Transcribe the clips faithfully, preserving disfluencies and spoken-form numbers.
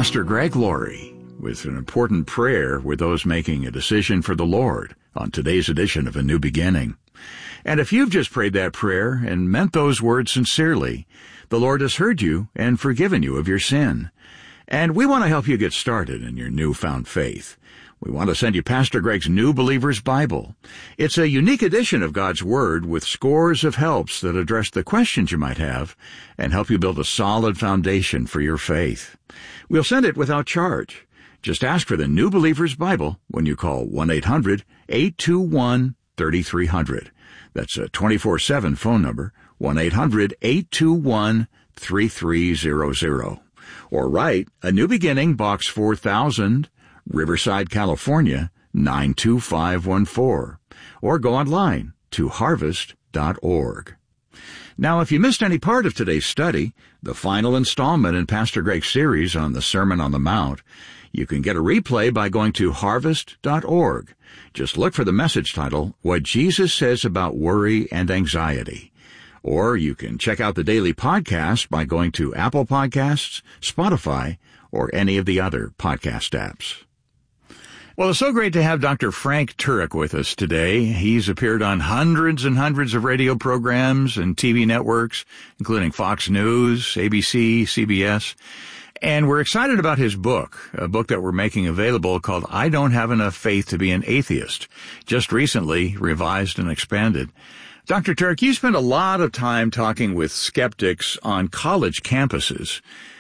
Pastor Greg Laurie with an important prayer with those making a decision for the Lord on today's edition of A New Beginning. And if you've just prayed that prayer and meant those words sincerely, the Lord has heard you and forgiven you of your sin. And we want to help you get started in your newfound faith. We want to send you Pastor Greg's New Believer's Bible. It's a unique edition of God's Word with scores of helps that address the questions you might have and help you build a solid foundation for your faith. We'll send it without charge. Just ask for the New Believer's Bible when you call one eight hundred eight two one three three zero zero. That's a twenty-four seven phone number, one eight hundred eight two one three three zero zero. Or write A New Beginning, Box four thousand, Riverside, California, nine two five one four. Or go online to harvest dot org. Now, if you missed any part of today's study, the final installment in Pastor Greg's series on the Sermon on the Mount, you can get a replay by going to harvest dot org. Just look for the message title, What Jesus Says About Worry and Anxiety. Or you can check out the daily podcast by going to Apple Podcasts, Spotify, or any of the other podcast apps. Well, it's so great to have Doctor Frank Turek with us today. He's appeared on hundreds and hundreds of radio programs and T V networks, including Fox News, A B C, C B S. And we're excited about his book, a book that we're making available called I Don't Have Enough Faith to Be an Atheist, just recently revised and expanded. Doctor Turek, you spend a lot of time talking with skeptics on college campuses.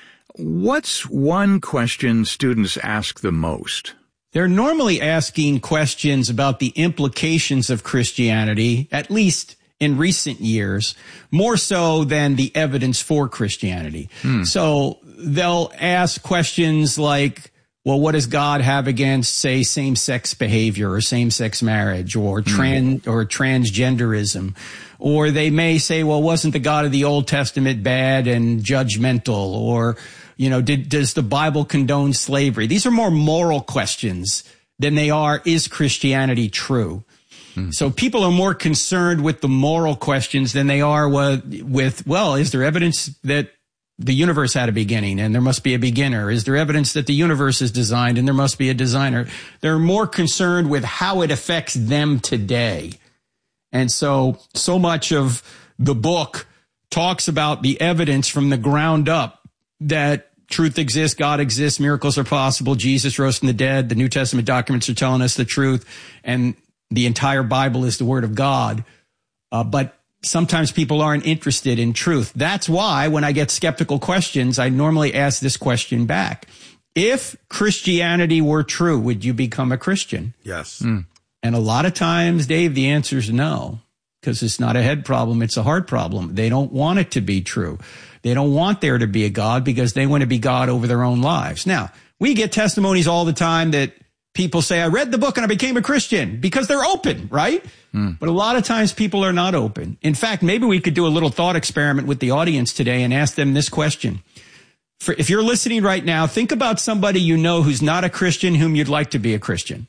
What's one question students ask the most? They're normally asking questions about the implications of Christianity, at least in recent years, more so than the evidence for Christianity. Hmm. So they'll ask questions like, well, what does God have against, say, same-sex behavior or same-sex marriage or trans mm. or transgenderism? Or they may say, well, wasn't the God of the Old Testament bad and judgmental? Or, you know, did, does the Bible condone slavery? These are more moral questions than they are, is Christianity true? Mm. So people are more concerned with the moral questions than they are with, with, well, is there evidence that the universe had a beginning and there must be a beginner? Is there evidence that the universe is designed and there must be a designer? They're more concerned with how it affects them today. And so, so much of the book talks about the evidence from the ground up that truth exists, God exists, miracles are possible, Jesus rose from the dead, the New Testament documents are telling us the truth, and the entire Bible is the Word of God. Uh, but sometimes people aren't interested in truth. That's why when I get skeptical questions, I normally ask this question back. If Christianity were true, would you become a Christian? Yes. Mm. And a lot of times, Dave, the answer is no, because it's not a head problem. It's a heart problem. They don't want it to be true. They don't want there to be a God because they want to be God over their own lives. Now, we get testimonies all the time that people say, I read the book and I became a Christian, because they're open, right? Mm. But a lot of times people are not open. In fact, maybe we could do a little thought experiment with the audience today and ask them this question. For, if you're listening right now, think about somebody you know who's not a Christian whom you'd like to be a Christian.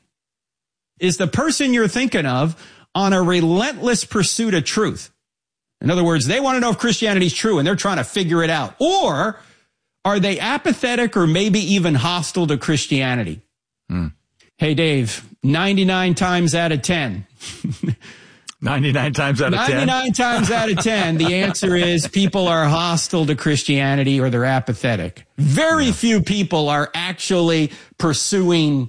Is the person you're thinking of on a relentless pursuit of truth? In other words, they want to know if Christianity is true and they're trying to figure it out. Or are they apathetic or maybe even hostile to Christianity? Mm. Hey, Dave, ninety-nine times out of ten. ninety-nine times out of ten? ninety-nine times out of ten, the answer is people are hostile to Christianity or they're apathetic. Very yeah. few people are actually pursuing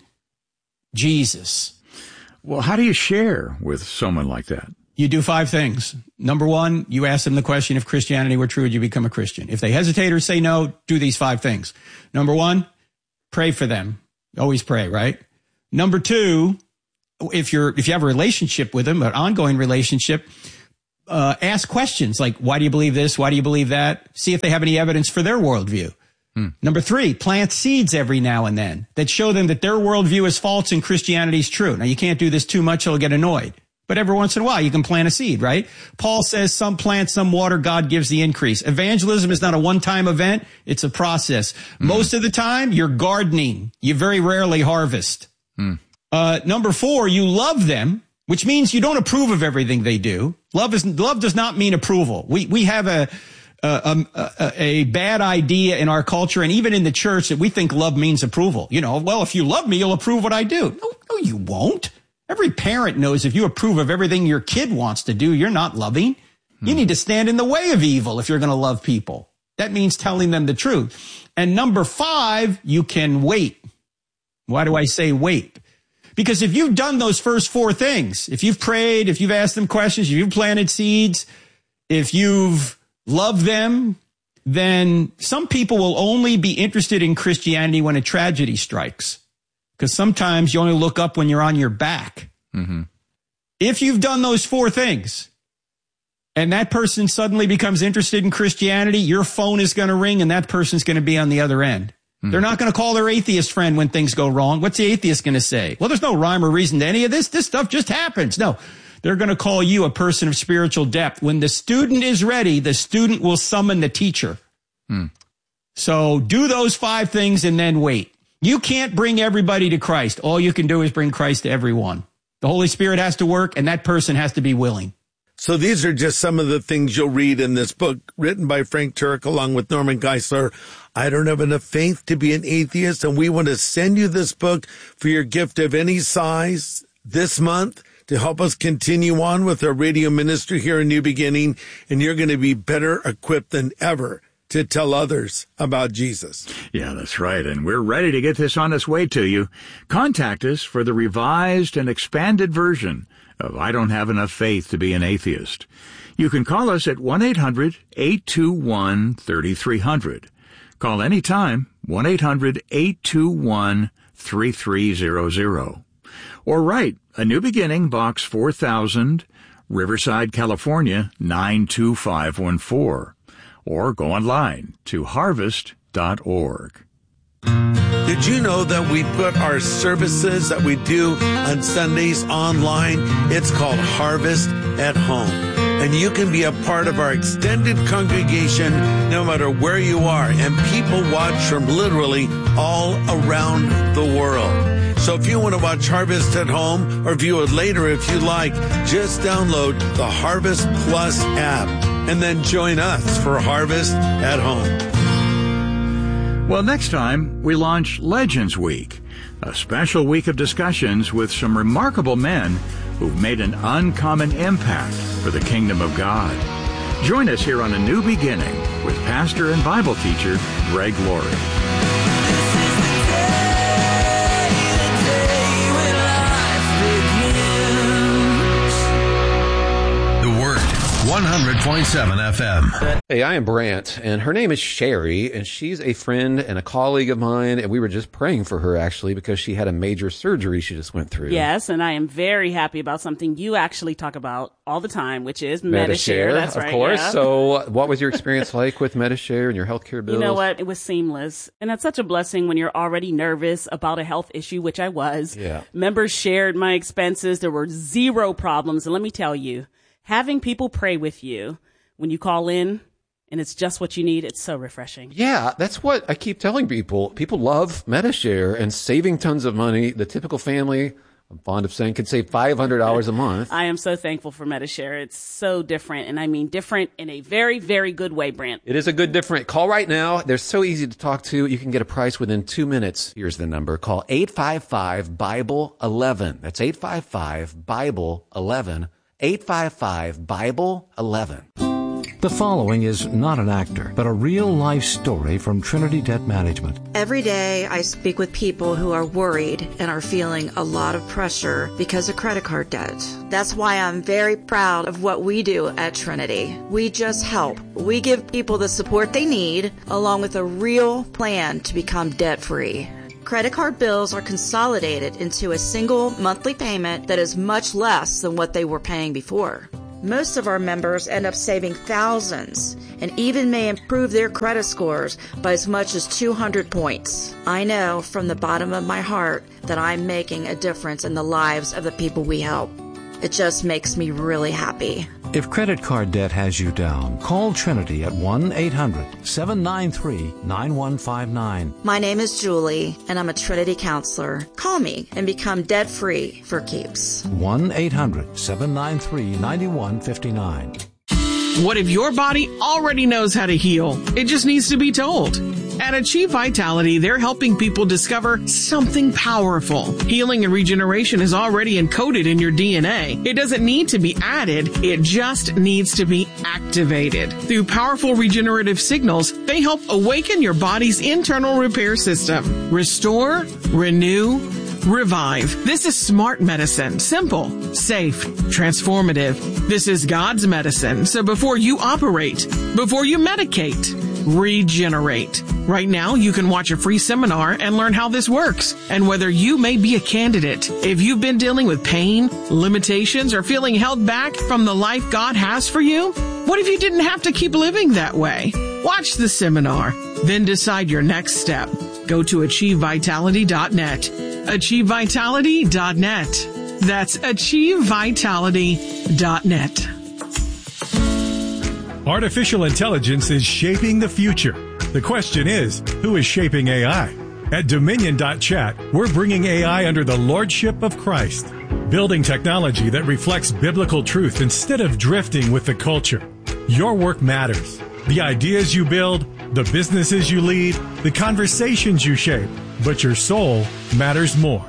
Jesus. Well, how do you share with someone like that? You do five things. Number one, you ask them the question, if Christianity were true, would you become a Christian? If they hesitate or say no, do these five things. Number one, pray for them. Always pray, right? Number two, if you're, if you have a relationship with them, an ongoing relationship, uh, ask questions like, why do you believe this? Why do you believe that? See if they have any evidence for their worldview. Hmm. Number three, plant seeds every now and then that show them that their worldview is false and Christianity is true. Now, you can't do this too much. They'll get annoyed. But every once in a while, you can plant a seed, right? Paul says some plant, some water, God gives the increase. Evangelism is not a one-time event. It's a process. Mm. Most of the time, you're gardening. You very rarely harvest. Mm. Uh, number four, you love them, which means you don't approve of everything they do. Love is, love does not mean approval. We, we have a, uh, um, a, a bad idea in our culture and even in the church that we think love means approval. You know, well, if you love me, you'll approve what I do. No, no, you won't. Every parent knows if you approve of everything your kid wants to do, you're not loving. You need to stand in the way of evil if you're going to love people. That means telling them the truth. And number five, you can wait. Why do I say wait? Because if you've done those first four things, if you've prayed, if you've asked them questions, if you've planted seeds, if you've loved them, then some people will only be interested in Christianity when a tragedy strikes. Because sometimes you only look up when you're on your back. Mm-hmm. If you've done those four things, and that person suddenly becomes interested in Christianity, your phone is going to ring and that person's going to be on the other end. Mm. They're not going to call their atheist friend when things go wrong. What's the atheist going to say? Well, there's no rhyme or reason to any of this. This stuff just happens. No, they're going to call you a person of spiritual depth. When the student is ready, the student will summon the teacher. Mm. So do those five things and then wait. You can't bring everybody to Christ. All you can do is bring Christ to everyone. The Holy Spirit has to work and that person has to be willing. So these are just some of the things you'll read in this book written by Frank Turek along with Norman Geisler. I don't have enough faith to be an atheist, and we want to send you this book for your gift of any size this month to help us continue on with our radio ministry here in New Beginning, and you're going to be better equipped than ever to tell others about Jesus. Yeah, that's right. And we're ready to get this on its way to you. Contact us for the revised and expanded version of I Don't Have Enough Faith to Be an Atheist. You can call us at one eight hundred eight two one three three zero zero. Call anytime, one eight hundred eight two one three three zero zero. Or write A New Beginning, Box four thousand, Riverside, California, nine two five one four. Or go online to harvest dot org. Did you know that we put our services that we do on Sundays online? It's called Harvest at Home. And you can be a part of our extended congregation no matter where you are. And people watch from literally all around the world. So if you want to watch Harvest at Home or view it later if you like, just download the Harvest Plus app and then join us for Harvest at Home. Well, next time, we launch Legends Week, a special week of discussions with some remarkable men who've made an uncommon impact for the kingdom of God. Join us here on A New Beginning with pastor and Bible teacher Greg Laurie. one hundred point seven F M. Hey, I am Brant, and her name is Sherry, and she's a friend and a colleague of mine, and we were just praying for her, actually, because she had a major surgery she just went through. Yes, and I am very happy about something you actually talk about all the time, which is Medi-Share. That's of right, course. yeah. So what was your experience like with Medi-Share and your healthcare bills? You know what? It was seamless, and that's such a blessing when you're already nervous about a health issue, which I was. Yeah. Members shared my expenses. There were zero problems, and let me tell you, having people pray with you when you call in and it's just what you need, it's so refreshing. Yeah, that's what I keep telling people. People love Medi-Share and saving tons of money. The typical family, I'm fond of saying, could save five hundred dollars a month. I am so thankful for Medi-Share. It's so different, and I mean different in a very, very good way, Brant. It is a good different. Call right now. They're so easy to talk to. You can get a price within two minutes. Here's the number. Call eight five five, Bible eleven. That's eight five five, Bible eleven. eight five five, Bible eleven. The following is not an actor, but a real-life story from Trinity Debt Management. Every day I speak with people who are worried and are feeling a lot of pressure because of credit card debt. That's why I'm very proud of what we do at Trinity. We just help. We give people the support they need, along with a real plan to become debt-free. Credit card bills are consolidated into a single monthly payment that is much less than what they were paying before. Most of our members end up saving thousands and even may improve their credit scores by as much as two hundred points. I know from the bottom of my heart that I'm making a difference in the lives of the people we help. It just makes me really happy. If credit card debt has you down, call Trinity at one eight hundred seven nine three nine one five nine. My name is Julie, and I'm a Trinity counselor. Call me and become debt-free for keeps. one eight hundred seven nine three nine one five nine. What if your body already knows how to heal? It just needs to be told. At Achieve Vitality, they're helping people discover something powerful. Healing and regeneration is already encoded in your D N A. It doesn't need to be added. It just needs to be activated. Through powerful regenerative signals, they help awaken your body's internal repair system. Restore, renew, revive. This is smart medicine. Simple, safe, transformative. This is God's medicine. So before you operate, before you medicate, regenerate. Right now, you can watch a free seminar and learn how this works and whether you may be a candidate. If you've been dealing with pain, limitations, or feeling held back from the life God has for you, what if you didn't have to keep living that way? Watch the seminar, then decide your next step. Go to achieve vitality dot net. achieve vitality dot net. That's achieve vitality dot net. Artificial intelligence is shaping the future. The question is, who is shaping A I? At Dominion dot chat, we're bringing A I under the lordship of Christ, building technology that reflects biblical truth instead of drifting with the culture. Your work matters. The ideas you build, the businesses you lead, the conversations you shape, but your soul matters more.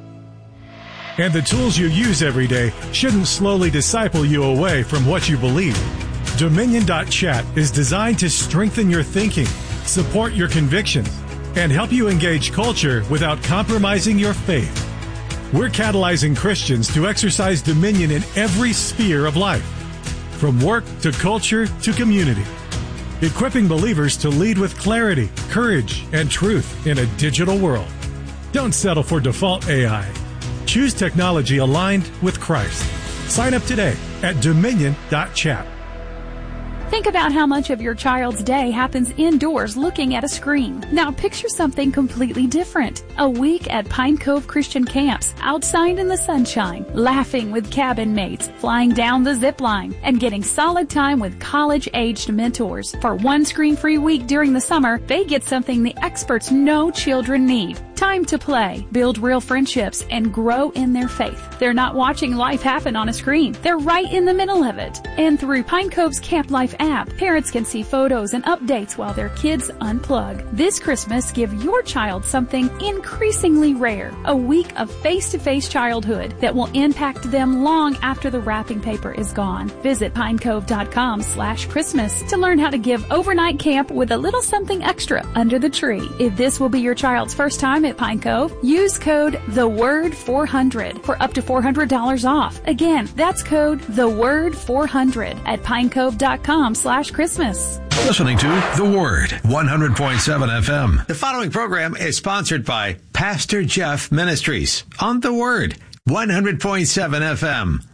And the tools you use every day shouldn't slowly disciple you away from what you believe. Dominion dot chat is designed to strengthen your thinking, support your convictions, and help you engage culture without compromising your faith. We're catalyzing Christians to exercise dominion in every sphere of life, from work to culture to community, equipping believers to lead with clarity, courage, and truth in a digital world. Don't settle for default A I. Choose technology aligned with Christ. Sign up today at Dominion dot chat. Think about how much of your child's day happens indoors looking at a screen. Now picture something completely different. A week at Pine Cove Christian Camps, outside in the sunshine, laughing with cabin mates, flying down the zip line, and getting solid time with college-aged mentors. For one screen-free week during the summer, they get something the experts know children need. Time to play, build real friendships, and grow in their faith. They're not watching life happen on a screen. They're right in the middle of it. And through Pine Cove's Camp Life app, parents can see photos and updates while their kids unplug. This Christmas, give your child something increasingly rare, a week of face-to-face childhood that will impact them long after the wrapping paper is gone. Visit pinecove.com slash Christmas to learn how to give overnight camp with a little something extra under the tree. If this will be your child's first time at Pine Cove, use code the word four hundred for up to four hundred dollars off. Again, that's code the word four hundred at pinecove.com slash Christmas. Listening to The Word, one hundred point seven F M. The following program is sponsored by Pastor Jeff Ministries on The Word, one hundred point seven F M.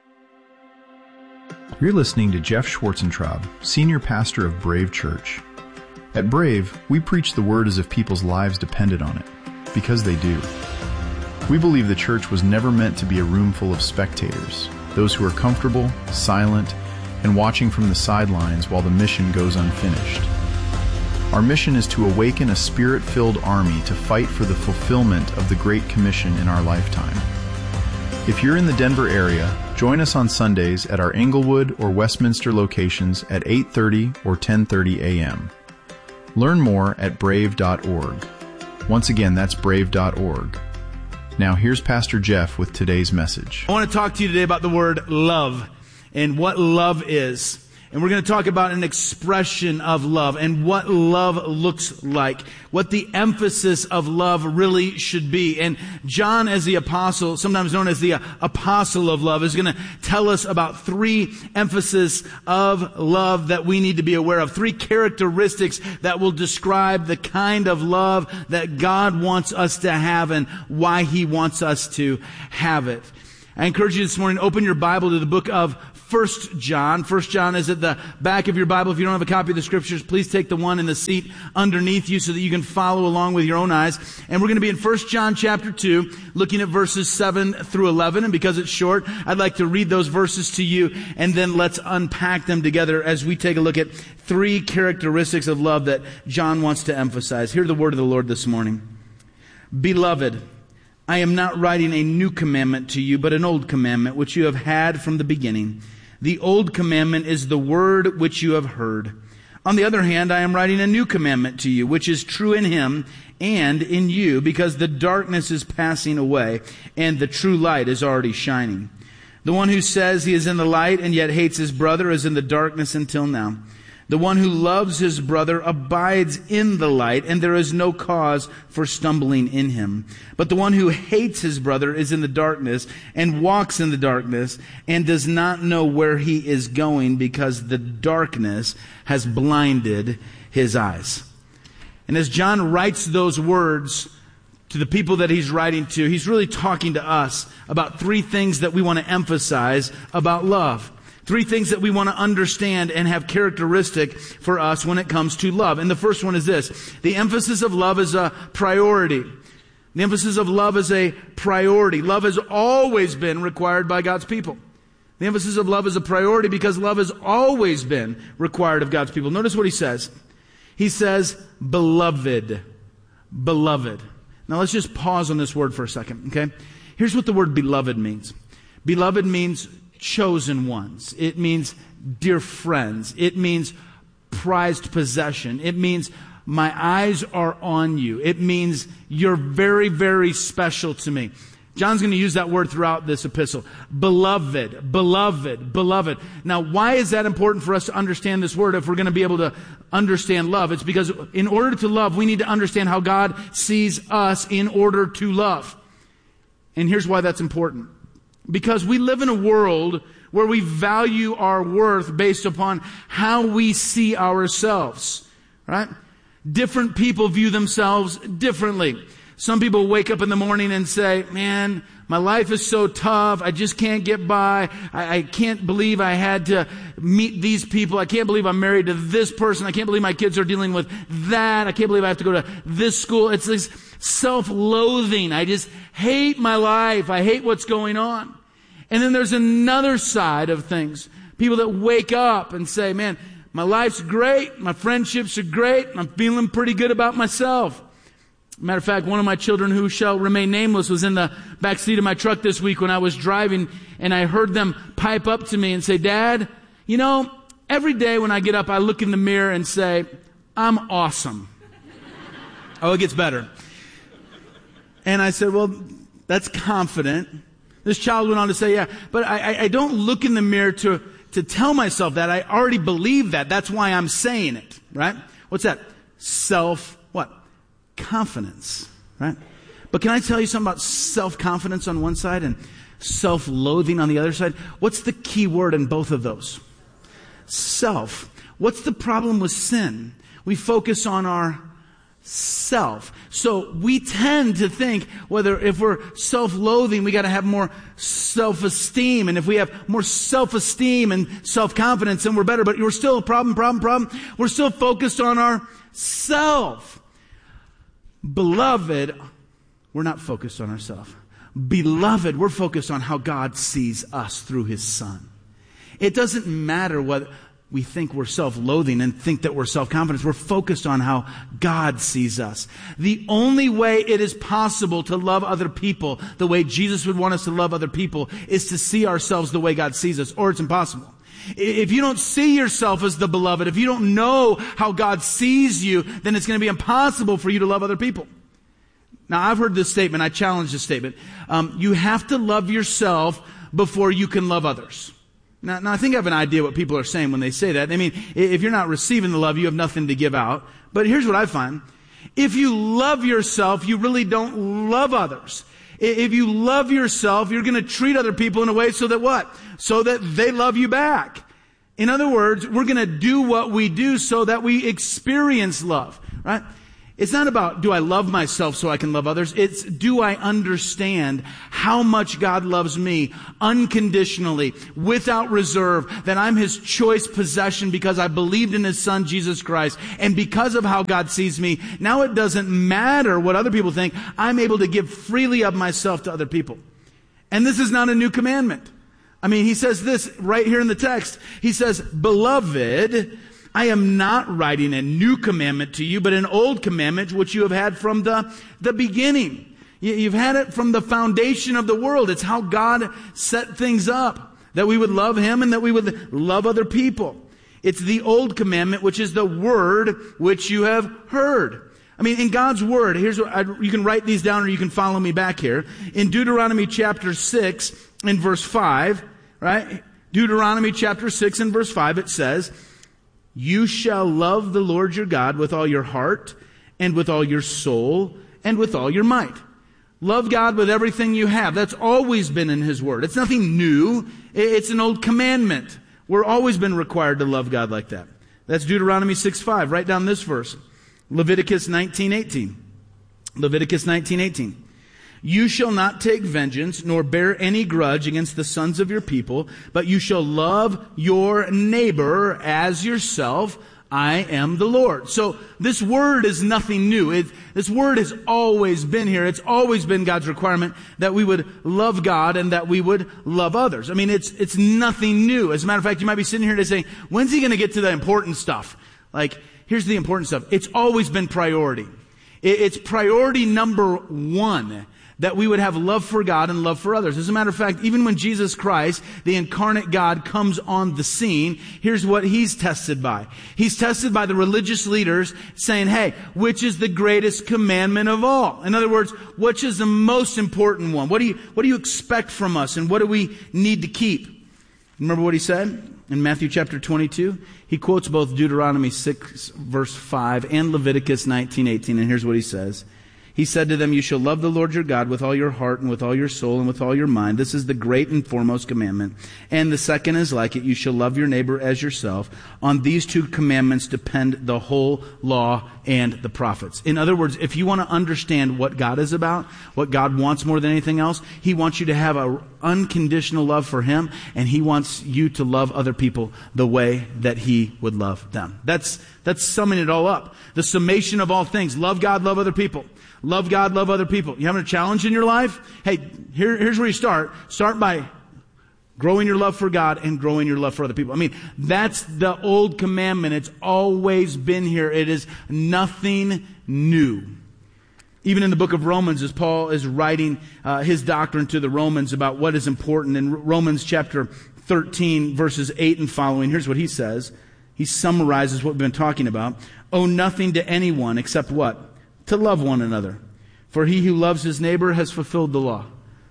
You're listening to Jeff Schwarzentraub, Senior Pastor of Brave Church. At Brave, we preach the Word as if people's lives depended on it, because they do. We believe the church was never meant to be a room full of spectators, those who are comfortable, silent, and watching from the sidelines while the mission goes unfinished. Our mission is to awaken a spirit-filled army to fight for the fulfillment of the Great Commission in our lifetime. If you're in the Denver area, join us on Sundays at our Englewood or Westminster locations at eight thirty or ten thirty a.m. Learn more at brave dot org. Once again, that's brave dot org. Now here's Pastor Jeff with today's message. I want to talk to you today about the word love and what love is. And we're going to talk about an expression of love and what love looks like, what the emphasis of love really should be. And John, as the apostle, sometimes known as the apostle of love, is going to tell us about three emphases of love that we need to be aware of, three characteristics that will describe the kind of love that God wants us to have and why He wants us to have it. I encourage you this morning, open your Bible to the book of First John. First John is at the back of your Bible. If you don't have a copy of the scriptures, please take the one in the seat underneath you so that you can follow along with your own eyes. And we're going to be in First John chapter two, looking at verses seven through eleven. And because it's short, I'd like to read those verses to you, and then let's unpack them together as we take a look at three characteristics of love that John wants to emphasize. Hear the word of the Lord this morning. Beloved, I am not writing a new commandment to you, but an old commandment which you have had from the beginning. The old commandment is the word which you have heard. On the other hand, I am writing a new commandment to you, which is true in him and in you, because the darkness is passing away and the true light is already shining. The one who says he is in the light and yet hates his brother is in the darkness until now. The one who loves his brother abides in the light, and there is no cause for stumbling in him. But the one who hates his brother is in the darkness and walks in the darkness and does not know where he is going, because the darkness has blinded his eyes. And as John writes those words to the people that he's writing to, he's really talking to us about three things that we want to emphasize about love. Three things that we want to understand and have characteristic for us when it comes to love. And the first one is this. The emphasis of love is a priority. The emphasis of love is a priority. Love has always been required by God's people. The emphasis of love is a priority because love has always been required of God's people. Notice what he says. He says, beloved. Beloved. Now let's just pause on this word for a second, okay? Here's what the word beloved means. Beloved means chosen ones. It means dear friends. It means prized possession. It means my eyes are on you. It means you're very, very special to me. John's going to use that word throughout this epistle. Beloved, beloved, beloved. Now, why is that important for us to understand this word if we're going to be able to understand love? It's because in order to love, we need to understand how God sees us in order to love. And here's why that's important. Because we live in a world where we value our worth based upon how we see ourselves, right? Different people view themselves differently. Some people wake up in the morning and say, man, my life is so tough. I just can't get by. I, I can't believe I had to meet these people. I can't believe I'm married to this person. I can't believe my kids are dealing with that. I can't believe I have to go to this school. It's this self-loathing. I just hate my life. I hate what's going on. And then there's another side of things. People that wake up and say, man, my life's great. My friendships are great. I'm feeling pretty good about myself. Matter of fact, one of my children who shall remain nameless was in the back seat of my truck this week when I was driving, and I heard them pipe up to me and say, Dad, you know, every day when I get up, I look in the mirror and say, I'm awesome. Oh, it gets better. And I said, well, that's confident. This child went on to say, yeah, but I, I don't look in the mirror to, to tell myself that. I already believe that. That's why I'm saying it, right? What's that? Self, what? Confidence, right? But can I tell you something about self-confidence on one side and self-loathing on the other side? What's the key word in both of those? Self. What's the problem with sin? We focus on our self. So we tend to think whether if we're self-loathing, we got to have more self-esteem. And if we have more self-esteem and self-confidence, then we're better. But we're still a problem, problem, problem. We're still focused on our self. Beloved, we're not focused on ourselves. Beloved, we're focused on how God sees us through His Son. It doesn't matter whether we think we're self-loathing and think that we're self-confident. We're focused on how God sees us. The only way it is possible to love other people the way Jesus would want us to love other people is to see ourselves the way God sees us, or it's impossible. If you don't see yourself as the beloved, if you don't know how God sees you, then it's going to be impossible for you to love other people. Now, I've heard this statement. I challenge this statement. Um, you have to love yourself before you can love others. Now, now, I think I have an idea what people are saying when they say that. I mean, if you're not receiving the love, you have nothing to give out. But here's what I find. If you love yourself, you really don't love others. If you love yourself, you're going to treat other people in a way so that what? So that they love you back. In other words, we're going to do what we do so that we experience love, right? It's not about, do I love myself so I can love others? It's, do I understand how much God loves me unconditionally, without reserve, that I'm His choice possession because I believed in His Son, Jesus Christ, and because of how God sees me, now it doesn't matter what other people think. I'm able to give freely of myself to other people. And this is not a new commandment. I mean, He says this right here in the text. He says, Beloved, I am not writing a new commandment to you, but an old commandment which you have had from the, the beginning. You've had it from the foundation of the world. It's how God set things up. That we would love him and that we would love other people. It's the old commandment, which is the word which you have heard. I mean, in God's word, here's what I, you can write these down or you can follow me back here. In Deuteronomy chapter six and verse five, right? Deuteronomy chapter six and verse five, it says, you shall love the Lord your God with all your heart and with all your soul and with all your might. Love God with everything you have. That's always been in his word. It's nothing new. It's an old commandment. We're always been required to love God like that. That's Deuteronomy six five. Write down this verse. Leviticus nineteen eighteen. Leviticus nineteen eighteen. You shall not take vengeance, nor bear any grudge against the sons of your people, but you shall love your neighbor as yourself. I am the Lord. So this word is nothing new. It, this word has always been here. It's always been God's requirement that we would love God and that we would love others. I mean, it's it's nothing new. As a matter of fact, you might be sitting here today saying, when's he going to get to the important stuff? Like, here's the important stuff. It's always been priority. It, it's priority number one, that we would have love for God and love for others. As a matter of fact, even when Jesus Christ, the incarnate God, comes on the scene, here's what he's tested by. He's tested by the religious leaders saying, hey, which is the greatest commandment of all? In other words, which is the most important one? What do you, what do you expect from us and what do we need to keep? Remember what he said in Matthew chapter twenty-two? He quotes both Deuteronomy six verse five and Leviticus nineteen eighteen, and here's what he says. He said to them, you shall love the Lord your God with all your heart and with all your soul and with all your mind. This is the great and foremost commandment. And the second is like it. You shall love your neighbor as yourself. On these two commandments depend the whole law and the prophets. In other words, if you want to understand what God is about, what God wants more than anything else, he wants you to have an unconditional love for him, and he wants you to love other people the way that he would love them. That's, that's summing it all up. The summation of all things. Love God, love other people. Love God, love other people. You having a challenge in your life? Hey, here, here's where you start. Start by growing your love for God and growing your love for other people. I mean, that's the old commandment. It's always been here. It is nothing new. Even in the book of Romans, as Paul is writing uh, his doctrine to the Romans about what is important, in Romans chapter thirteen, verses eight and following, here's what he says. He summarizes what we've been talking about. Owe nothing to anyone except what? To love one another. For he who loves his neighbor has fulfilled the law.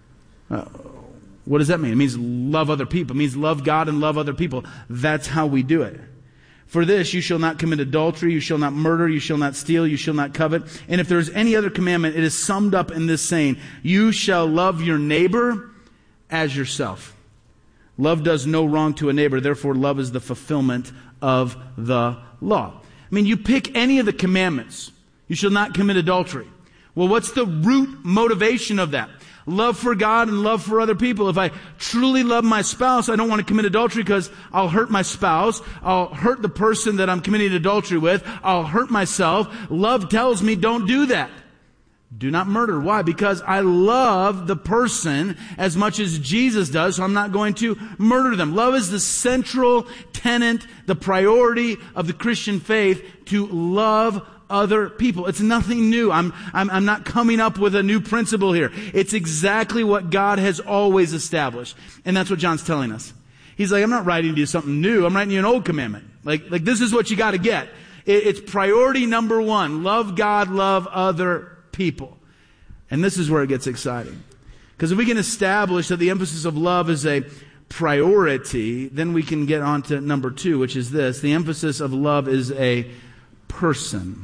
Uh, what does that mean? It means love other people. It means love God and love other people. That's how we do it. For this, you shall not commit adultery, you shall not murder, you shall not steal, you shall not covet. And if there is any other commandment, it is summed up in this saying, you shall love your neighbor as yourself. Love does no wrong to a neighbor, therefore love is the fulfillment of the law. I mean, you pick any of the commandments. You shall not commit adultery. Well, what's the root motivation of that? Love for God and love for other people. If I truly love my spouse, I don't want to commit adultery because I'll hurt my spouse. I'll hurt the person that I'm committing adultery with. I'll hurt myself. Love tells me don't do that. Do not murder. Why? Because I love the person as much as Jesus does, so I'm not going to murder them. Love is the central tenet, the priority of the Christian faith, to love other people. It's nothing new. I'm, I'm, I'm not coming up with a new principle here. It's exactly what God has always established. And that's what John's telling us. He's like, I'm not writing to you something new. I'm writing you an old commandment. Like, like this is what you got to get. It, it's priority number one. Love God, love other people. And this is where it gets exciting. Because if we can establish that the emphasis of love is a priority, then we can get on to number two, which is this. The emphasis of love is a person.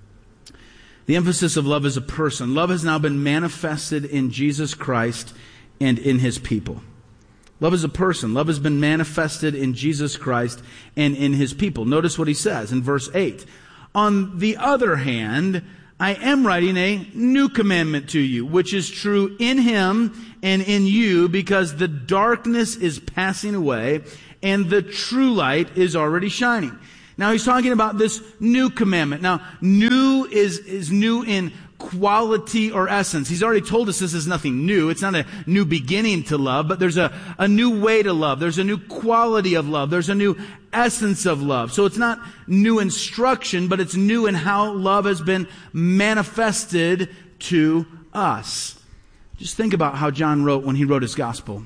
The emphasis of love is a person. Love has now been manifested in Jesus Christ and in his people. Love is a person. Love has been manifested in Jesus Christ and in his people. Notice what he says in verse eight. On the other hand, I am writing a new commandment to you, which is true in him and in you, because the darkness is passing away and the true light is already shining. Now he's talking about this new commandment. Now, new is, is new in quality or essence. He's already told us this is nothing new. It's not a new beginning to love, but there's a, a new way to love. There's a new quality of love. There's a new essence of love. So it's not new instruction, but it's new in how love has been manifested to us. Just think about how John wrote when he wrote his gospel.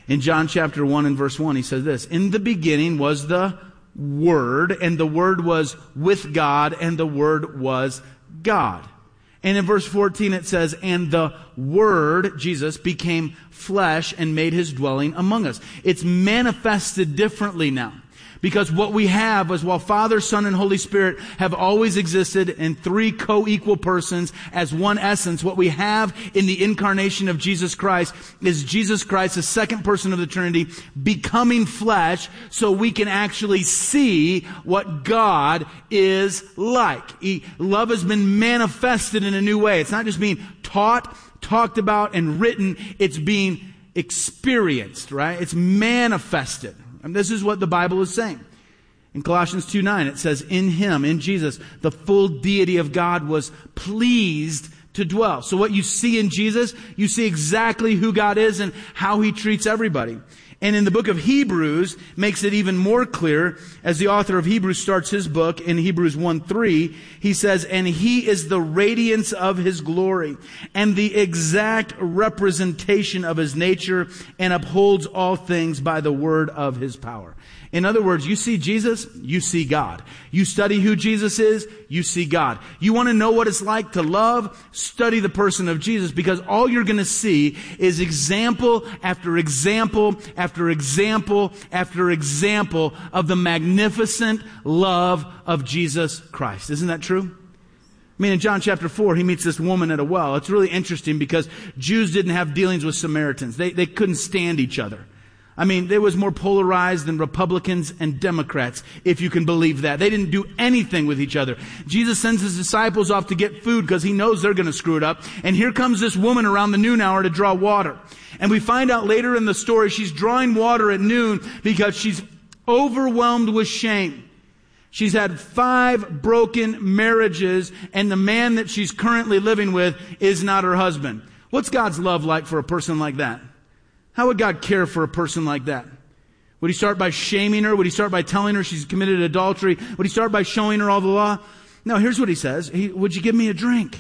In John chapter one and verse one, he says this, in the beginning was the Word, and the Word was with God, and the Word was God. And in verse fourteen it says, and the Word, Jesus, became flesh and made his dwelling among us. It's manifested differently now. Because what we have is while Father, Son, and Holy Spirit have always existed in three co-equal persons as one essence, what we have in the incarnation of Jesus Christ is Jesus Christ, the second person of the Trinity, becoming flesh so we can actually see what God is like. He, love has been manifested in a new way. It's not just being taught, talked about, and written. It's being experienced, right? It's manifested. And this is what the Bible is saying. In Colossians two nine, it says, in him, in Jesus, the full deity of God was pleased to dwell. So what you see in Jesus, you see exactly who God is and how he treats everybody. And in the book of Hebrews, makes it even more clear, as the author of Hebrews starts his book in Hebrews one three, he says, and he is the radiance of his glory and the exact representation of his nature and upholds all things by the word of his power. In other words, you see Jesus, you see God. You study who Jesus is, you see God. You want to know what it's like to love? Study the person of Jesus, because all you're going to see is example after example after example after example of the magnificent love of Jesus Christ. Isn't that true? I mean, in John chapter four, he meets this woman at a well. It's really interesting because Jews didn't have dealings with Samaritans. They, they couldn't stand each other. I mean, they was more polarized than Republicans and Democrats, if you can believe that. They didn't do anything with each other. Jesus sends his disciples off to get food because he knows they're going to screw it up. And here comes this woman around the noon hour to draw water. And we find out later in the story, she's drawing water at noon because she's overwhelmed with shame. She's had five broken marriages, and the man that she's currently living with is not her husband. What's God's love like for a person like that? How would God care for a person like that? Would he start by shaming her? Would he start by telling her she's committed adultery? Would he start by showing her all the law? No, here's what he says. He, would you give me a drink?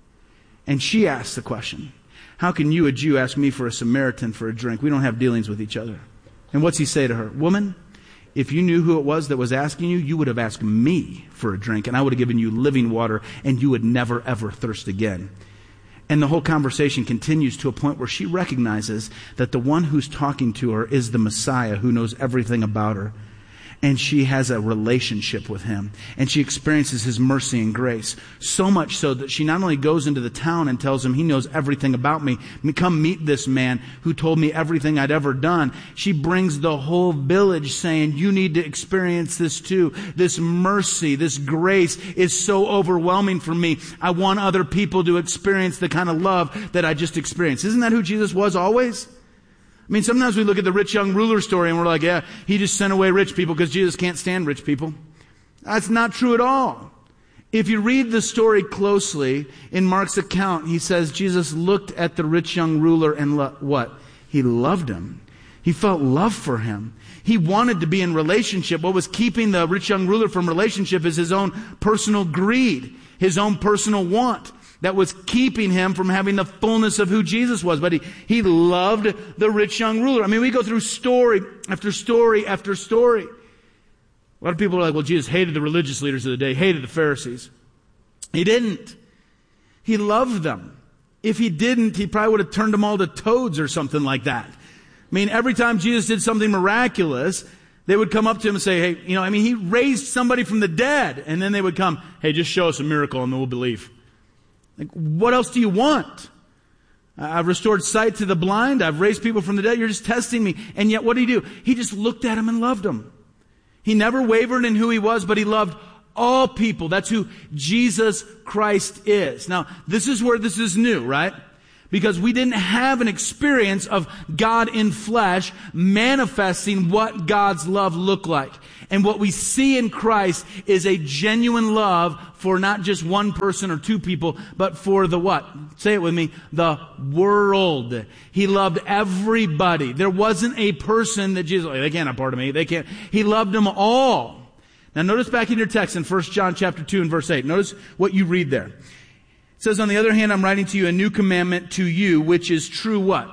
And she asks the question, how can you, a Jew, ask me for a Samaritan for a drink? We don't have dealings with each other. And what's he say to her? Woman, if you knew who it was that was asking you, you would have asked me for a drink, and I would have given you living water, and you would never, ever thirst again. And the whole conversation continues to a point where she recognizes that the one who's talking to her is the Messiah who knows everything about her. And she has a relationship with him. And she experiences his mercy and grace. So much so that she not only goes into the town and tells him, he knows everything about me. Come meet this man who told me everything I'd ever done. She brings the whole village saying, you need to experience this too. This mercy, this grace is so overwhelming for me. I want other people to experience the kind of love that I just experienced. Isn't that who Jesus was always? I mean, sometimes we look at the rich young ruler story and we're like, yeah, he just sent away rich people because Jesus can't stand rich people. That's not true at all. If you read the story closely, in Mark's account, he says Jesus looked at the rich young ruler and lo- what? He loved him. He felt love for him. He wanted to be in relationship. What was keeping the rich young ruler from relationship is his own personal greed, his own personal want. That was keeping him from having the fullness of who Jesus was. But he, he loved the rich young ruler. I mean, we go through story after story after story. A lot of people are like, well, Jesus hated the religious leaders of the day, hated the Pharisees. He didn't. He loved them. If he didn't, he probably would have turned them all to toads or something like that. I mean, every time Jesus did something miraculous, they would come up to him and say, hey, you know, I mean, he raised somebody from the dead. And then they would come, hey, just show us a miracle and then we'll believe. Like, what else do you want? I've restored sight to the blind. I've raised people from the dead. You're just testing me. And yet, what did he do? He just looked at him and loved him. He never wavered in who he was, but he loved all people. That's who Jesus Christ is. Now, this is where this is new, right? Because we didn't have an experience of God in flesh manifesting what God's love looked like. And what we see in Christ is a genuine love for not just one person or two people, but for the what? Say it with me. The world. He loved everybody. There wasn't a person that Jesus, they can't have part of me. They can't. He loved them all. Now notice back in your text in First John chapter two and verse eight. Notice what you read there. It says, on the other hand, I'm writing to you a new commandment to you, which is true what?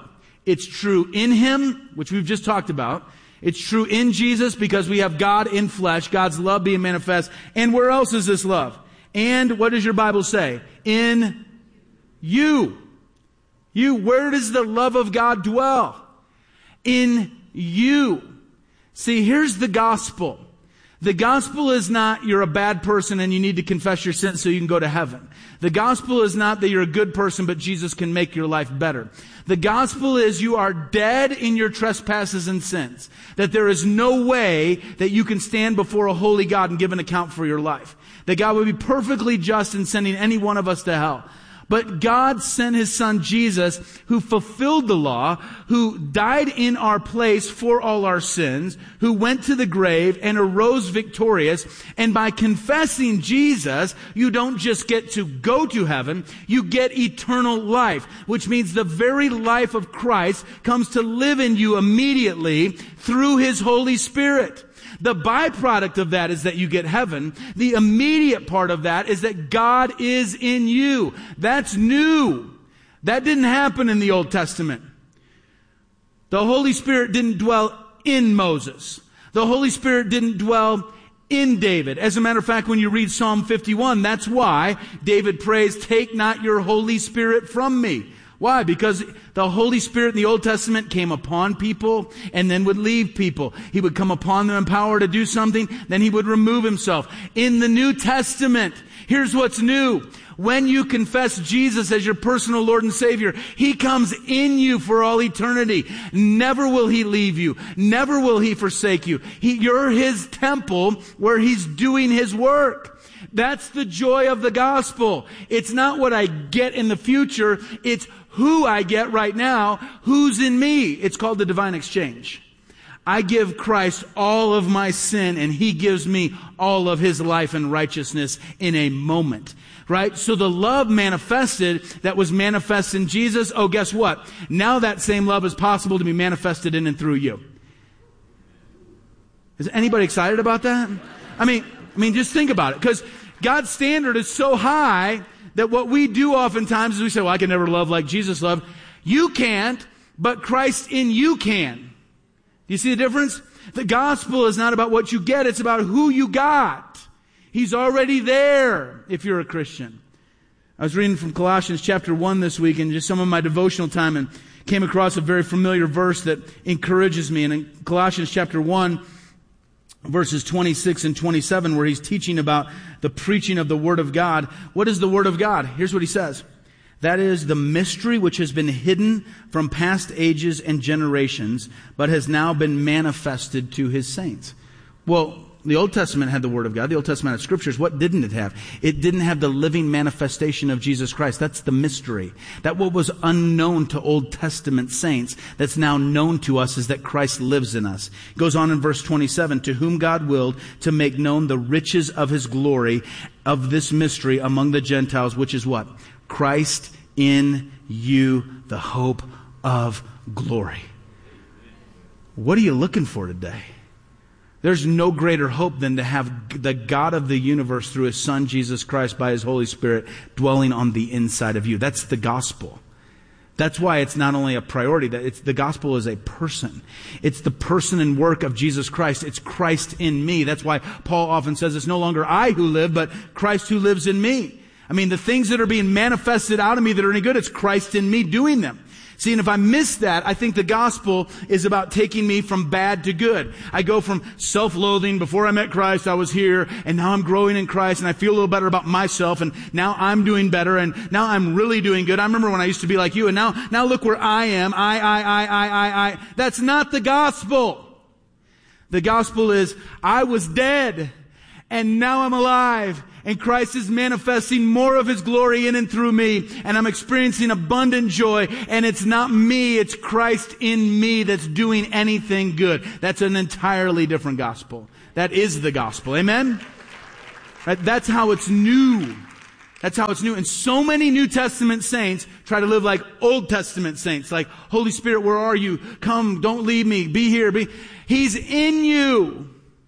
It's true in Him, which we've just talked about. It's true in Jesus because we have God in flesh, God's love being manifest. And where else is this love? And what does your Bible say? In you. You. Where does the love of God dwell? In you. See, here's the gospel. The gospel is not you're a bad person and you need to confess your sins so you can go to heaven. The gospel is not that you're a good person but Jesus can make your life better. The gospel is you are dead in your trespasses and sins. That there is no way that you can stand before a holy God and give an account for your life. That God would be perfectly just in sending any one of us to hell. But God sent His Son Jesus, who fulfilled the law, who died in our place for all our sins, who went to the grave and arose victorious. And by confessing Jesus, you don't just get to go to heaven, you get eternal life, which means the very life of Christ comes to live in you immediately through His Holy Spirit. The byproduct of that is that you get heaven. The immediate part of that is that God is in you. That's new. That didn't happen in the Old Testament. The Holy Spirit didn't dwell in Moses. The Holy Spirit didn't dwell in David. As a matter of fact, when you read Psalm fifty-one, that's why David prays, "Take not your Holy Spirit from me." Why? Because the Holy Spirit in the Old Testament came upon people and then would leave people. He would come upon them in power to do something, then He would remove Himself. In the New Testament, here's what's new. When you confess Jesus as your personal Lord and Savior, He comes in you for all eternity. Never will He leave you. Never will He forsake you. He, you're His temple where He's doing His work. That's the joy of the gospel. It's not what I get in the future. It's who I get right now, who's in me. It's called the divine exchange. I give Christ all of my sin and He gives me all of His life and righteousness in a moment. Right? So the love manifested that was manifest in Jesus, oh, guess what? Now that same love is possible to be manifested in and through you. Is anybody excited about that? I mean, I mean, just think about it. Because God's standard is so high that what we do oftentimes is we say, well, I can never love like Jesus loved. You can't, but Christ in you can. Do you see the difference? The gospel is not about what you get. It's about who you got. He's already there if you're a Christian. I was reading from Colossians chapter one this week in just some of my devotional time and came across a very familiar verse that encourages me. And in Colossians chapter one, verses twenty-six and twenty-seven, where he's teaching about the preaching of the Word of God. What is the Word of God? Here's what he says. That is the mystery which has been hidden from past ages and generations, but has now been manifested to His saints. Well, the Old Testament had the Word of God. The Old Testament had Scriptures. What didn't it have? It didn't have the living manifestation of Jesus Christ. That's the mystery. That what was unknown to Old Testament saints, that's now known to us, is that Christ lives in us. It goes on in verse twenty-seven, to whom God willed to make known the riches of His glory of this mystery among the Gentiles, which is what? Christ in you, the hope of glory. What are you looking for today? There's no greater hope than to have the God of the universe through His Son, Jesus Christ, by His Holy Spirit, dwelling on the inside of you. That's the gospel. That's why it's not only a priority, that it's the gospel is a person. It's the person and work of Jesus Christ. It's Christ in me. That's why Paul often says it's no longer I who live, but Christ who lives in me. I mean, the things that are being manifested out of me that are any good, it's Christ in me doing them. See, and if I miss that, I think the gospel is about taking me from bad to good. I go from self-loathing. Before I met Christ, I was here, and now I'm growing in Christ, and I feel a little better about myself, and now I'm doing better, and now I'm really doing good. I remember when I used to be like you, and now, now look where I am. I, I, I, I, I, I. That's not the gospel. The gospel is, I was dead, and now I'm alive. And Christ is manifesting more of His glory in and through me. And I'm experiencing abundant joy. And it's not me, it's Christ in me that's doing anything good. That's an entirely different gospel. That is the gospel. Amen? Right? That's how it's new. That's how it's new. And so many New Testament saints try to live like Old Testament saints. Like, Holy Spirit, where are you? Come, don't leave me. Be here. Be. He's in you.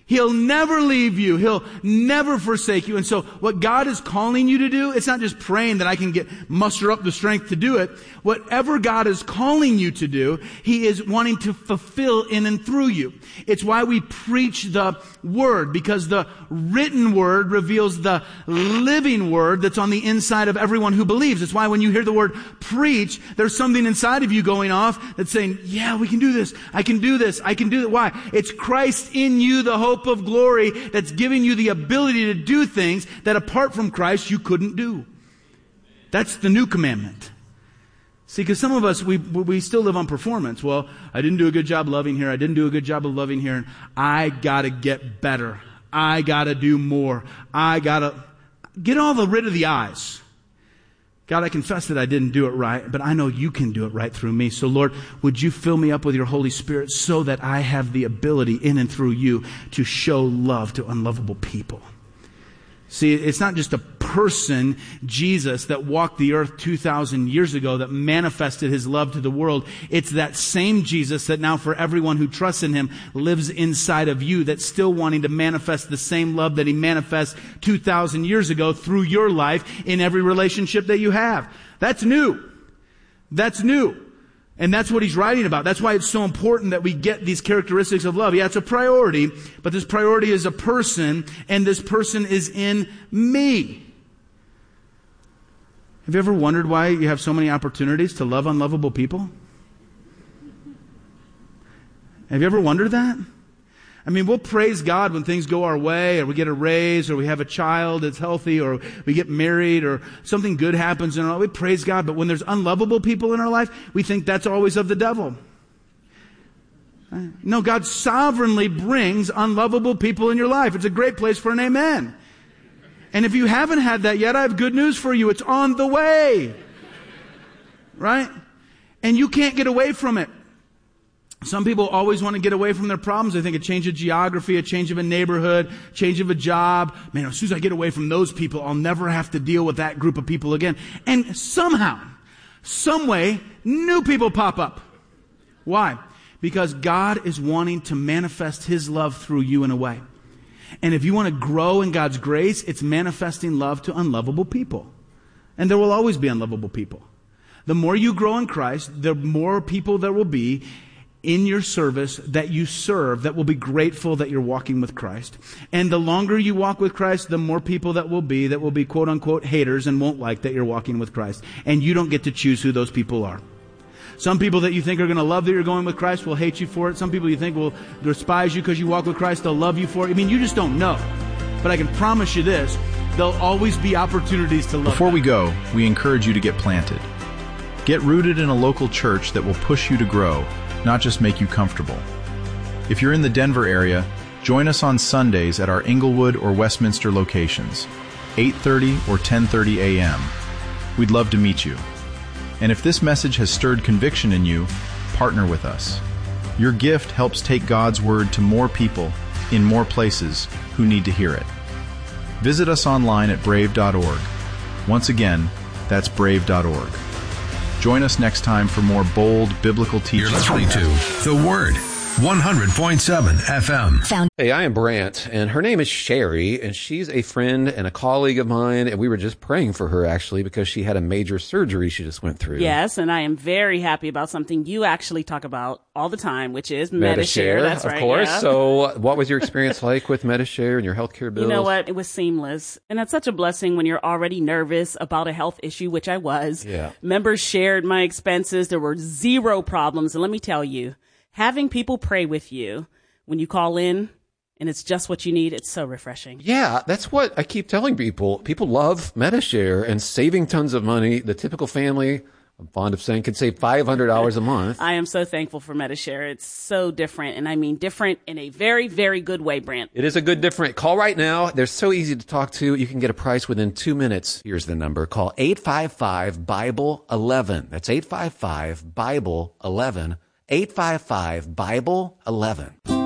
He'll never leave you. He'll never forsake you. And so what God is calling you to do, it's not just praying that I can get muster up the strength to do it. Whatever God is calling you to do, He is wanting to fulfill in and through you. It's why we preach the Word, because the written Word reveals the living Word that's on the inside of everyone who believes. It's why when you hear the word preach, there's something inside of you going off that's saying, yeah, we can do this. I can do this. I can do that. Why? It's Christ in you, the hope of glory, that's giving you the ability to do things that apart from Christ you couldn't do. That's the new commandment. See, because some of us, we we still live on performance. Well, I didn't do a good job loving here. I didn't do a good job of loving here. And I got to get better. I got to do more. I got to get all the rid of the I's. God, I confess that I didn't do it right, but I know you can do it right through me. So Lord, would you fill me up with your Holy Spirit so that I have the ability in and through you to show love to unlovable people? See, it's not just a person, Jesus, that walked the earth two thousand years ago that manifested His love to the world. It's that same Jesus that now for everyone who trusts in Him lives inside of you, that's still wanting to manifest the same love that He manifests two thousand years ago through your life in every relationship that you have. That's new. That's new. And that's what he's writing about. That's why it's so important that we get these characteristics of love. Yeah, it's a priority, but this priority is a person, and this person is in me. Have you ever wondered why you have so many opportunities to love unlovable people? Have you ever wondered that? I mean, we'll praise God when things go our way, or we get a raise, or we have a child that's healthy, or we get married, or something good happens in our life. We praise God. But when there's unlovable people in our life, we think that's always of the devil. No, God sovereignly brings unlovable people in your life. It's a great place for an amen. And if you haven't had that yet, I have good news for you. It's on the way. Right? And you can't get away from it. Some people always want to get away from their problems. They think a change of geography, a change of a neighborhood, change of a job. Man, as soon as I get away from those people, I'll never have to deal with that group of people again. And somehow, some way, new people pop up. Why? Because God is wanting to manifest His love through you in a way. And if you want to grow in God's grace, it's manifesting love to unlovable people. And there will always be unlovable people. The more you grow in Christ, the more people there will be in your service that you serve that will be grateful that you're walking with Christ. And the longer you walk with Christ, the more people that will be, that will be quote unquote haters and won't like that you're walking with Christ. And you don't get to choose who those people are. Some people that you think are going to love that you're going with Christ will hate you for it. Some people you think will despise you because you walk with Christ, they'll love you for it. I mean, you just don't know. But I can promise you this, there'll always be opportunities to love. Before them. we go, we encourage you to get planted. Get rooted in a local church that will push you to grow, not just make you comfortable. If you're in the Denver area, join us on Sundays at our Inglewood or Westminster locations, eight thirty or ten thirty a.m. We'd love to meet you. And if this message has stirred conviction in you, partner with us. Your gift helps take God's Word to more people in more places who need to hear it. Visit us online at brave dot org. Once again, that's brave dot org. Join us next time for more bold biblical teaching. You're listening to The Word, one hundred point seven F M. Hey, I am Brant, and her name is Sherry, and she's a friend and a colleague of mine, and we were just praying for her, actually, because she had a major surgery she just went through. Yes, and I am very happy about something you actually talk about all the time, which is Medi-Share. Medi-Share, That's of right, course. yeah. So what was your experience like with Medi-Share and your healthcare bills? You know what? It was seamless. And that's such a blessing when you're already nervous about a health issue, which I was. Yeah. Members shared my expenses. There were zero problems. And let me tell you, having people pray with you when you call in and it's just what you need, it's so refreshing. Yeah, that's what I keep telling people. People love Medi-Share and saving tons of money. The typical family, I'm fond of saying, can save five hundred dollars a month. I am so thankful for Medi-Share. It's so different. And I mean different in a very, very good way, Brant. It is a good different. Call right now. They're so easy to talk to. You can get a price within two minutes. Here's the number. Call eight five five, Bible eleven. That's eight five five, Bible eleven. eight five five, Bible eleven.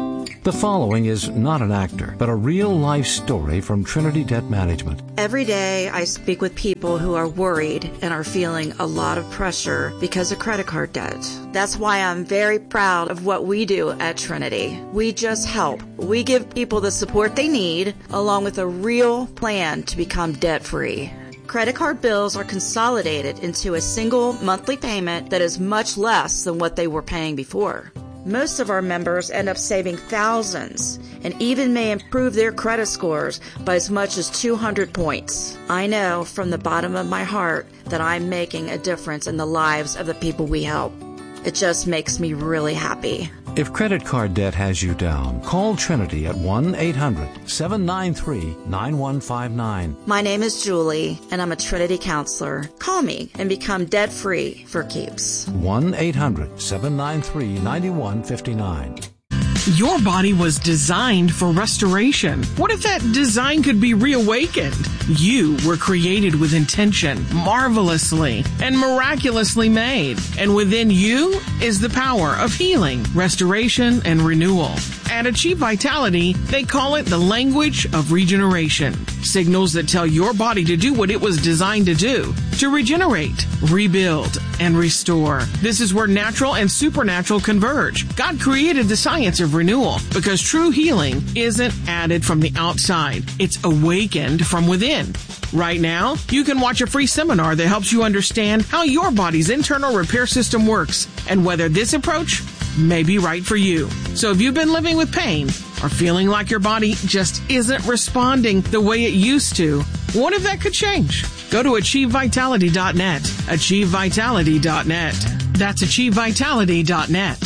The following is not an actor, but a real-life story from Trinity Debt Management. Every day I speak with people who are worried and are feeling a lot of pressure because of credit card debt. That's why I'm very proud of what we do at Trinity. We just help. We give people the support they need, along with a real plan to become debt-free. Credit card bills are consolidated into a single monthly payment that is much less than what they were paying before. Most of our members end up saving thousands and even may improve their credit scores by as much as two hundred points. I know from the bottom of my heart that I'm making a difference in the lives of the people we help. It just makes me really happy. If credit card debt has you down, call Trinity at one eight hundred seven nine three nine one five nine. My name is Julie, and I'm a Trinity counselor. Call me and become debt-free for keeps. one eight hundred seven nine three nine one five nine. Your body was designed for restoration. What if that design could be reawakened? You were created with intention, marvelously and miraculously made. And within you is the power of healing, restoration, and renewal. At Achieve Vitality, they call it the language of regeneration. Signals that tell your body to do what it was designed to do, to regenerate, rebuild, and restore. This is where natural and supernatural converge. God created the science of renewal because true healing isn't added from the outside. It's awakened from within. Right now, you can watch a free seminar that helps you understand how your body's internal repair system works and whether this approach may be right for you. So if you've been living with pain or feeling like your body just isn't responding the way it used to, what if that could change? Go to achieve vitality dot net. achieve vitality dot net. That's achieve vitality dot net.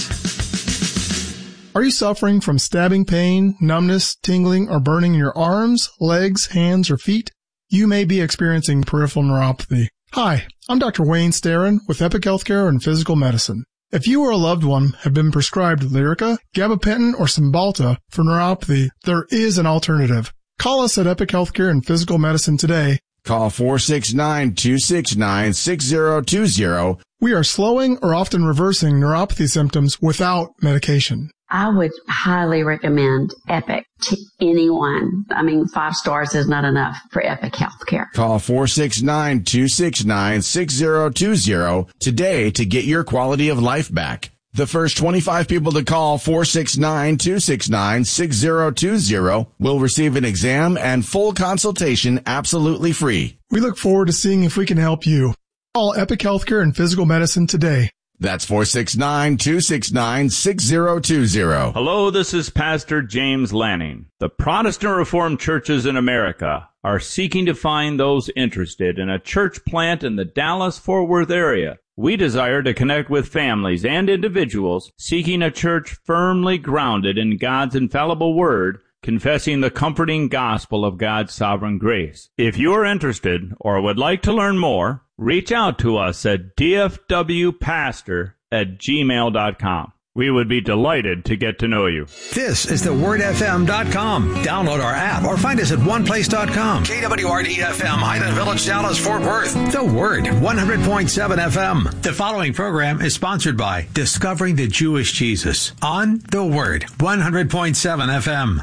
Are you suffering from stabbing pain, numbness, tingling, or burning in your arms, legs, hands, or feet? You may be experiencing peripheral neuropathy. Hi, I'm Doctor Wayne Starin with Epic Healthcare and Physical Medicine. If you or a loved one have been prescribed Lyrica, gabapentin, or Cymbalta for neuropathy, there is an alternative. Call us at Epic Healthcare and Physical Medicine today. Call four six nine, two six nine, six zero two zero. We are slowing or often reversing neuropathy symptoms without medication. I would highly recommend Epic to anyone. I mean, five stars is not enough for Epic Healthcare. Call four six nine, two six nine, six zero two zero today to get your quality of life back. The first twenty-five people to call four six nine, two six nine, six zero two zero will receive an exam and full consultation absolutely free. We look forward to seeing if we can help you. Call Epic Healthcare and Physical Medicine today. That's four six nine, two six nine, six zero two zero. Hello, this is Pastor James Lanning. The Protestant Reformed churches in America are seeking to find those interested in a church plant in the Dallas-Fort Worth area. We desire to connect with families and individuals seeking a church firmly grounded in God's infallible word, confessing the comforting gospel of God's sovereign grace. If you are interested or would like to learn more, reach out to us at d f w pastor at gmail dot com. We would be delighted to get to know you. This is the word f m dot com. Download our app or find us at one place dot com. K W R D F M, Highland Village, Dallas, Fort Worth. The Word, one hundred point seven F M. The following program is sponsored by Discovering the Jewish Jesus on The Word, one hundred point seven F M.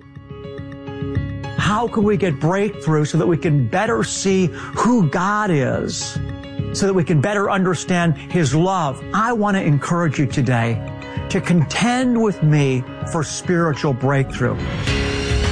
How can we get breakthrough so that we can better see who God is, so that we can better understand His love? I want to encourage you today to contend with me for spiritual breakthrough.